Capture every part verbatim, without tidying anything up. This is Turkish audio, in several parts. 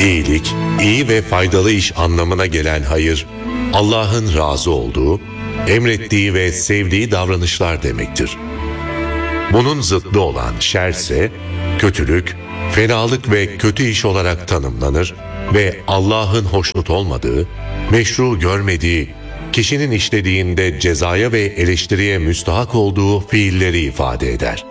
İyilik, iyi ve faydalı iş anlamına gelen hayır, Allah'ın razı olduğu, emrettiği ve sevdiği davranışlar demektir. Bunun zıttı olan şer ise, kötülük, fenalık ve kötü iş olarak tanımlanır ve Allah'ın hoşnut olmadığı, meşru görmediği, kişinin işlediğinde cezaya ve eleştiriye müstahak olduğu fiilleri ifade eder.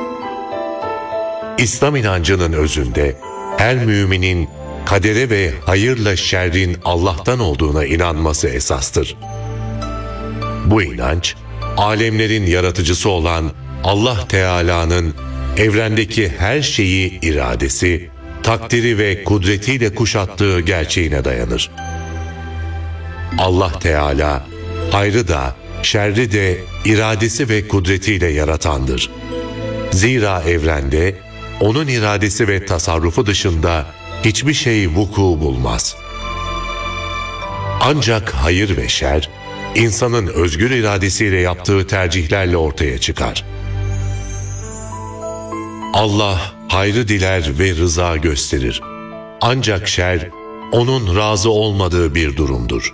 İslam inancının özünde her müminin kadere ve hayırla şerrin Allah'tan olduğuna inanması esastır. Bu inanç, alemlerin yaratıcısı olan Allah Teala'nın evrendeki her şeyi iradesi, takdiri ve kudretiyle kuşattığı gerçeğine dayanır. Allah Teala, hayrı da, şerri de iradesi ve kudretiyle yaratandır. Zira evrende, onun iradesi ve tasarrufu dışında hiçbir şey vuku bulmaz. Ancak hayır ve şer, insanın özgür iradesiyle yaptığı tercihlerle ortaya çıkar. Allah hayrı diler ve rıza gösterir. Ancak şer, onun razı olmadığı bir durumdur.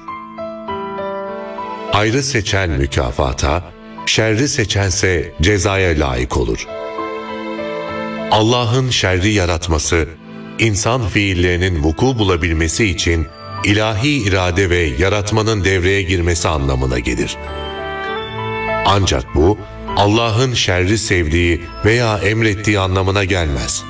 Hayrı seçen mükafata, şerri seçense cezaya layık olur. Allah'ın şerri yaratması, insan fiillerinin vuku bulabilmesi için ilahi irade ve yaratmanın devreye girmesi anlamına gelir. Ancak bu, Allah'ın şerri sevdiği veya emrettiği anlamına gelmez.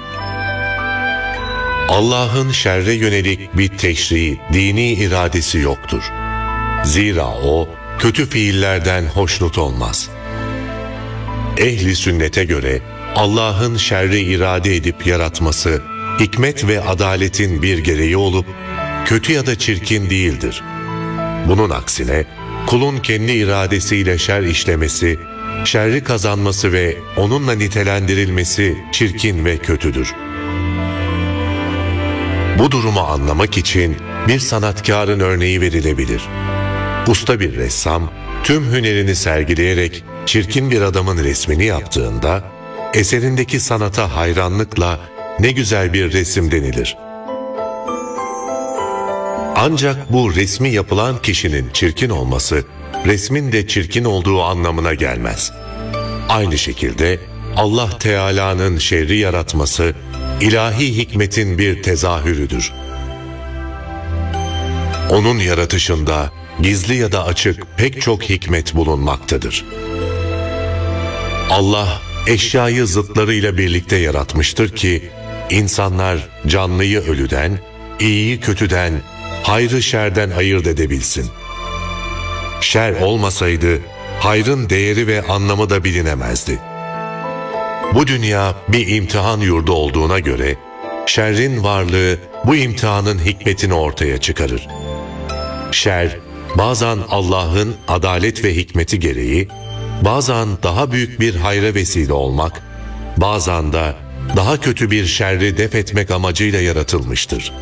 Allah'ın şerre yönelik bir teşri, dini iradesi yoktur. Zira O, kötü fiillerden hoşnut olmaz. Ehli sünnete göre, Allah'ın şerri irade edip yaratması, hikmet ve adaletin bir gereği olup, kötü ya da çirkin değildir. Bunun aksine, kulun kendi iradesiyle şer işlemesi, şerri kazanması ve onunla nitelendirilmesi çirkin ve kötüdür. Bu durumu anlamak için bir sanatkarın örneği verilebilir. Usta bir ressam, tüm hünerini sergileyerek çirkin bir adamın resmini yaptığında, eserindeki sanata hayranlıkla ne güzel bir resim denilir. Ancak bu resmi yapılan kişinin çirkin olması, resmin de çirkin olduğu anlamına gelmez. Aynı şekilde Allah Teala'nın şerri yaratması, ilahi hikmetin bir tezahürüdür. Onun yaratışında gizli ya da açık pek çok hikmet bulunmaktadır. Allah, eşyayı zıtlarıyla birlikte yaratmıştır ki, insanlar canlıyı ölüden, iyiyi kötüden, hayrı şerden ayırt edebilsin. Şer olmasaydı, hayrın değeri ve anlamı da bilinemezdi. Bu dünya bir imtihan yurdu olduğuna göre, şerrin varlığı bu imtihanın hikmetini ortaya çıkarır. Şer, bazen Allah'ın adalet ve hikmeti gereği, bazen daha büyük bir hayra vesile olmak, bazen de daha kötü bir şerri def etmek amacıyla yaratılmıştır.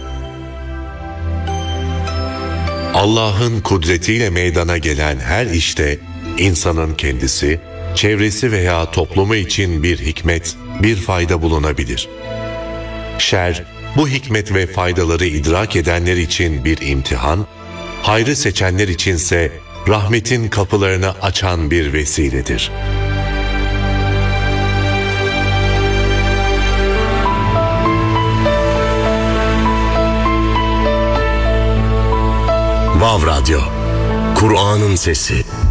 Allah'ın kudretiyle meydana gelen her işte, insanın kendisi, çevresi veya toplumu için bir hikmet, bir fayda bulunabilir. Şer, bu hikmet ve faydaları idrak edenler için bir imtihan, hayrı seçenler içinse rahmetin kapılarını açan bir vesiledir. Vav Radyo, Kur'an'ın sesi.